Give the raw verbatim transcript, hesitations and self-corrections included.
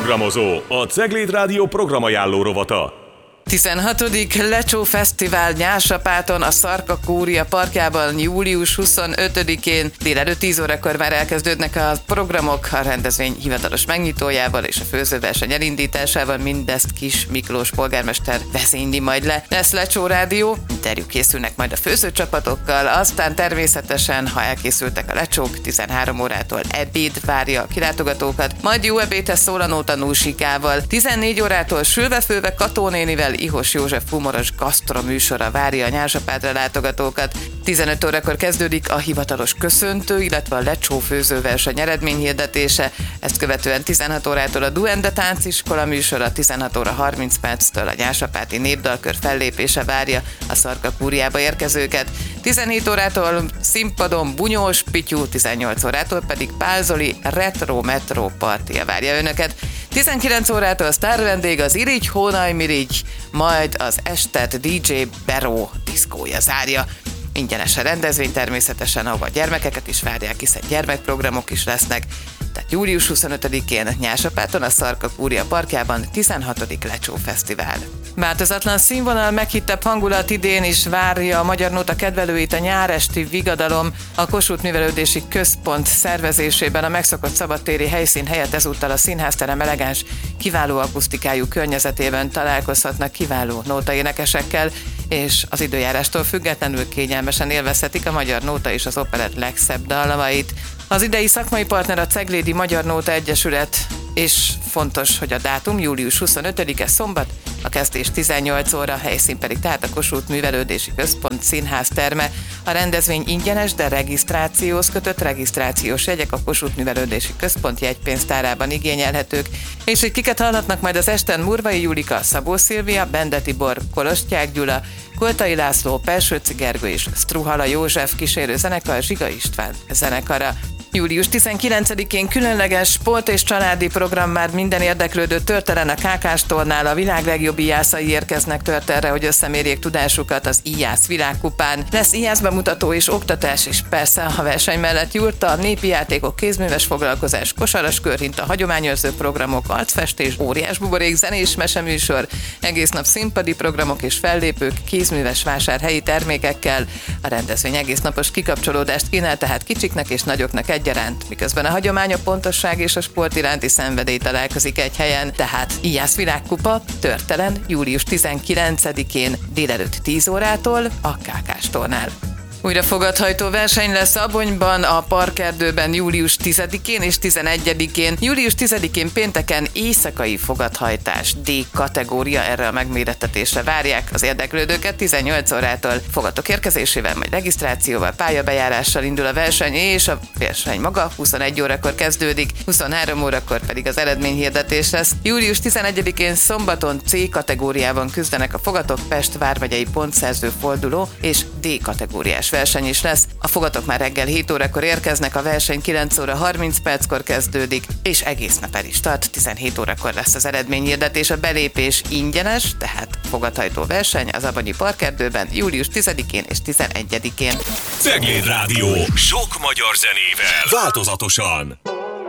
Programozó, a Cegléd Rádió programajánló rovata. tizenhatodik Lecsó Fesztivál Nyársapáton a Szarka Kúria parkjában július huszonötödikén délelőtt tíz órakor már elkezdődnek a programok a rendezvény hivatalos megnyitójával és a főzőverseny elindításával. Mindezt Kis Miklós polgármester vezényli majd le. Lesz Lecsó Rádió, interjú készülnek majd a főzőcsapatokkal, aztán természetesen, ha elkészültek a lecsók, tizenhárom órától ebéd várja a kilátogatókat, majd jó ebédhez szólanó tanúsikával. tizennégy órától sülve-főve Kató nénivel Ihos József humoros gasztroműsora várja a Nyársapátra látogatókat. tizenöt órakor kezdődik a hivatalos köszöntő, illetve a lecsó főzőverseny eredményhirdetése. Ezt követően tizenhat órától a Duende tánciskola műsora, tizenhat óra harminc perctől a Nyársapáti népdalkör fellépése várja a Szarka Kúriába érkezőket. tizenhét órától színpadon Bunyós Pityu, tizennyolc órától pedig Pál Zoli retro metro partia várja önöket. tizenkilenc órától sztár vendég az Irigy Hónaj Mirigy, majd az estet dé dzsé Beró diszkója zárja. Ingyenes a rendezvény természetesen, ahol a gyermekeket is várják, hiszen gyermekprogramok is lesznek. Tehát július huszonötödikén Nyársapáton a Szarka Kúria parkjában tizenhatodik Lecsó Fesztivál. Változatlan színvonal, meghittebb hangulat idén is várja a Magyar Nóta kedvelőit a nyáresti Vigadalom. A Kossuth Művelődési Központ szervezésében a megszokott szabadtéri helyszín helyett ezúttal a színházterem elegáns, kiváló akusztikájú környezetében találkozhatnak kiváló nótaénekesekkel, és az időjárástól függetlenül kényelmesen élvezhetik a Magyar Nóta és az operett legszebb dallamait. Az idei szakmai partner a Ceglédi Magyar Nóta Egyesület, és fontos, hogy a dátum július huszonötödike szombat, a kezdés tizennyolc óra, a helyszín pedig tehát a Kossuth Művelődési Központ színházterme. A rendezvény ingyenes, de regisztrációhoz kötött regisztrációs jegyek a Kossuth Művelődési Központ jegypénztárában igényelhetők. És hogy kiket hallhatnak majd az esten: Murvai Julika, Szabó Szilvia, Bende Tibor, Kolostyák Gyula, Koltai László, Persőci Gergő és Struhala József kísérő zenekar, Zsiga István zenekara. július tizenkilencedikén különleges sport és családi program már minden érdeklődő Törtelen a ká ká-stornál. A világ legjobb íjászai érkeznek Törtelre, hogy összemérjék tudásukat az íjász világkupán. Lesz íjász bemutató és oktatás, és persze a verseny mellett jurta, népi játékok, kézműves foglalkozás, kosaras körhint, a hagyományőrző programok, arcfestés, óriás buborék, zenés meseműsor, egész nap színpadi programok és fellépők, kézműves vásárhelyi termékekkel. A rendezvény egész napos kikapcsolódást kínál tehát kicsiknek és nagyoknak egyaránt, miközben a hagyomány, a pontosság és a sport iránti szenvedély találkozik egy helyen. Tehát íjász világkupa Törtelen július tizenkilencedikén délelőtt tíz órától a ká ká-stornál. Újra fogadhajtó verseny lesz Abonyban, a Parkerdőben július tizedikén és tizenegyedikén. július tizedikén pénteken éjszakai fogadhajtás D kategória, erre a megmérettetésre várják az érdeklődőket. tizennyolc órától fogatok érkezésével, majd regisztrációval, pályabejárással indul a verseny, és a verseny maga huszonegy órakor kezdődik, huszonhárom órakor pedig az eredményhirdetés lesz. július tizenegyedikén szombaton C kategóriában küzdenek a fogatok, Pest vármegyei pontszerző forduló és D kategóriás verseny is lesz. A fogatok már reggel hét órakor érkeznek, a verseny kilenc óra harminc perckor kezdődik, és egész nap el is tart. tizenhét órakor lesz az eredményhirdetés. A belépés ingyenes, tehát fogadhajtó verseny az Abonyi Parkerdőben július tizedikén és tizenegyedikén. Cegléd Rádió, sok magyar zenével, változatosan.